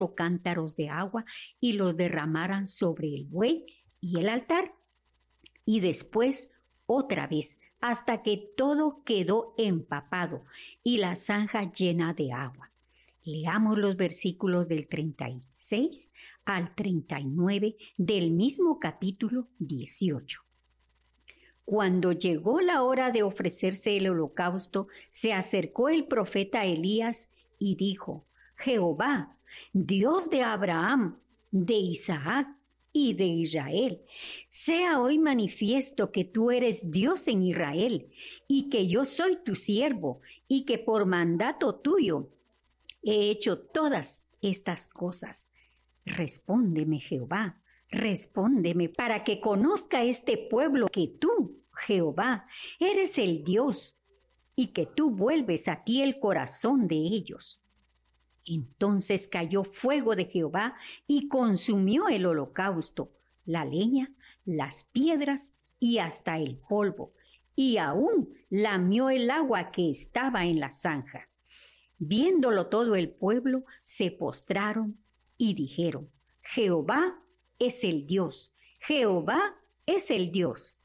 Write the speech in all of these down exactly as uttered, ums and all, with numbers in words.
cántaros de agua y los derramaran sobre el buey y el altar. Y después otra vez, hasta que todo quedó empapado y la zanja llena de agua. Leamos los versículos del treinta y seis al treinta y nueve del mismo capítulo dieciocho. Cuando llegó la hora de ofrecerse el holocausto, se acercó el profeta Elías y dijo: Jehová, Dios de Abraham, de Isaac y de Israel, sea hoy manifiesto que tú eres Dios en Israel y que yo soy tu siervo y que por mandato tuyo he hecho todas estas cosas. Respóndeme, Jehová, respóndeme, para que conozca este pueblo que tú, Jehová, eres el Dios y que tú vuelves a ti el corazón de ellos. Entonces cayó fuego de Jehová y consumió el holocausto, la leña, las piedras y hasta el polvo, y aún lamió el agua que estaba en la zanja. Viéndolo todo el pueblo, se postraron y dijeron: Jehová es el Dios, Jehová es el Dios.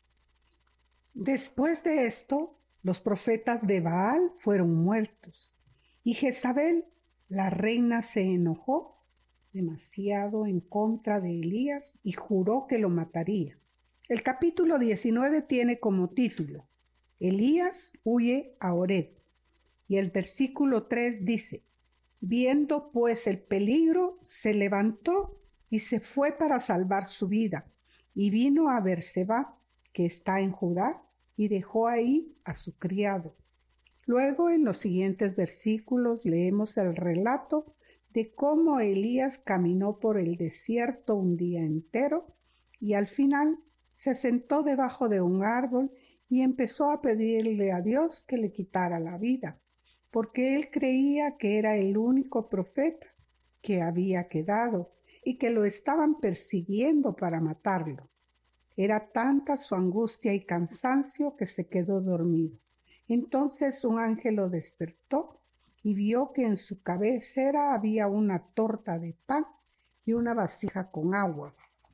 Después de esto, los profetas de Baal fueron muertos, y Jezabel, la reina, se enojó demasiado en contra de Elías y juró que lo mataría. El capítulo diecinueve tiene como título: Elías huye a Horeb. Y el versículo tres dice: Viendo pues el peligro, se levantó y se fue para salvar su vida, y vino a Berseba, que está en Judá, y dejó ahí a su criado. Luego, en los siguientes versículos, leemos el relato de cómo Elías caminó por el desierto un día entero y al final se sentó debajo de un árbol y empezó a pedirle a Dios que le quitara la vida, porque él creía que era el único profeta que había quedado y que lo estaban persiguiendo para matarlo. Era tanta su angustia y cansancio que se quedó dormido. Entonces un ángel lo despertó y vio que en su cabecera había una torta de pan y una vasija con agua.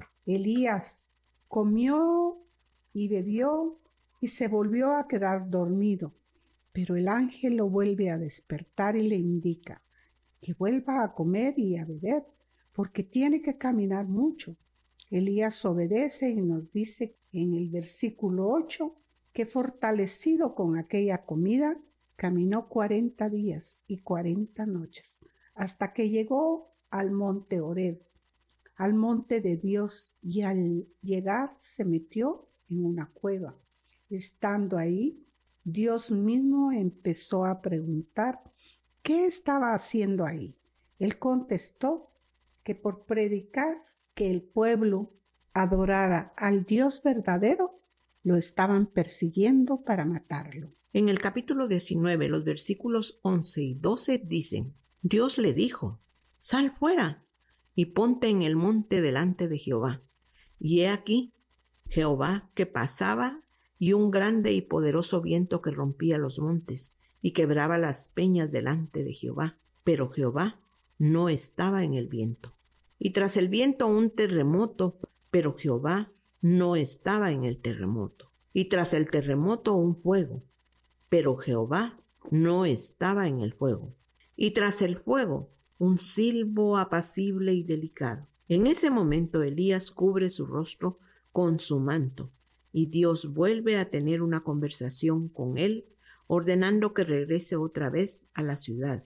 Elías comió y bebió y se volvió a quedar dormido, pero el ángel lo vuelve a despertar y le indica que vuelva a comer y a beber, porque tiene que caminar mucho. Elías obedece y nos dice en el versículo ocho que fortalecido con aquella comida, caminó cuarenta días y cuarenta noches, hasta que llegó al monte Horeb, al monte de Dios, y al llegar se metió en una cueva. Estando ahí, Dios mismo empezó a preguntar qué estaba haciendo ahí. Él contestó que por predicar que el pueblo adorara al Dios verdadero, lo estaban persiguiendo para matarlo. En el capítulo diecinueve, los versículos once y doce dicen: Dios le dijo: Sal fuera y ponte en el monte delante de Jehová. Y he aquí, Jehová que pasaba, y un grande y poderoso viento que rompía los montes y quebraba las peñas delante de Jehová. Pero Jehová no estaba en el viento. Y tras el viento un terremoto, pero Jehová no estaba en el terremoto. Y tras el terremoto un fuego, pero Jehová no estaba en el fuego. Y tras el fuego un silbo apacible y delicado. En ese momento Elías cubre su rostro con su manto, y Dios vuelve a tener una conversación con él, ordenando que regrese otra vez a la ciudad,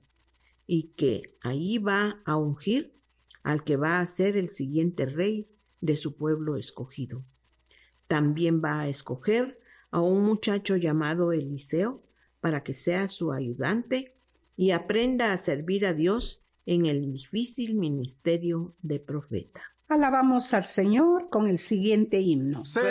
y que ahí va a ungir al que va a ser el siguiente rey de su pueblo escogido. También va a escoger a un muchacho llamado Eliseo para que sea su ayudante y aprenda a servir a Dios en el difícil ministerio de profeta. Alabamos al Señor con el siguiente himno.